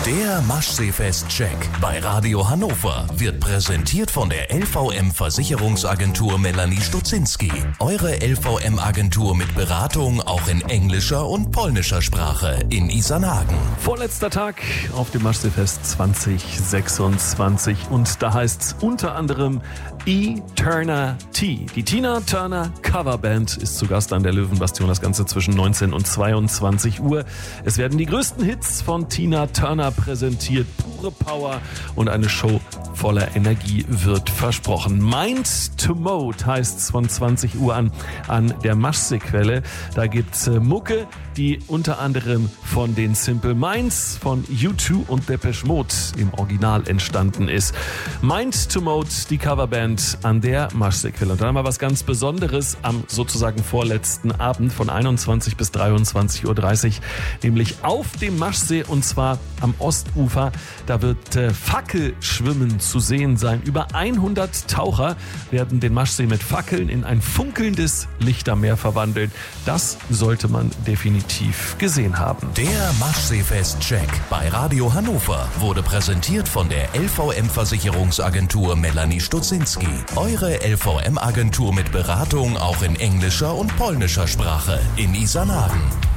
Der Maschseefest-Check bei Radio Hannover wird präsentiert von der LVM Versicherungsagentur Melanie Stutzinski. Eure LVM-Agentur mit Beratung auch in englischer und polnischer Sprache in Isernhagen. Vorletzter Tag auf dem Maschseefest 2026 und da heißt's unter anderem E-Turner-T. Die Tina Turner Coverband ist zu Gast an der Löwenbastion, das Ganze zwischen 19 und 22 Uhr. Es werden die größten Hits von Tina Turner präsentiert, pure Power und eine Show voller Energie wird versprochen. Mind to Mode heißt es von 20 Uhr an der Maschseequelle. Da gibt's Mucke, die unter anderem von den Simple Minds, von U2 und Depeche Mode im Original entstanden ist. Mind to Mode, die Coverband an der Maschseequelle. Und dann haben wir was ganz Besonderes am sozusagen vorletzten Abend von 21 bis 23.30 Uhr, nämlich auf dem Maschsee und zwar am Ostufer. Da wird Fackelschwimmen zu sehen sein. Über 100 Taucher werden den Maschsee mit Fackeln in ein funkelndes Lichtermeer verwandeln. Das sollte man definitiv gesehen haben. Der Maschseefest-Check bei Radio Hannover wurde präsentiert von der LVM Versicherungsagentur Melanie Stutzinski. Eure LVM-Agentur mit Beratung auch in englischer und polnischer Sprache in Isernhagen.